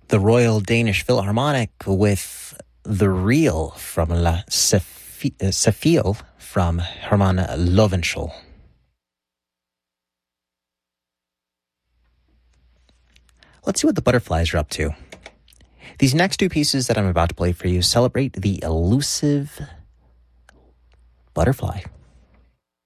the Royal Danish Philharmonic with The Reel from La Safil from Herman Lovenschul. Let's see what the Butterflies are up to. These next two pieces that I'm about to play for you celebrate the elusive butterfly.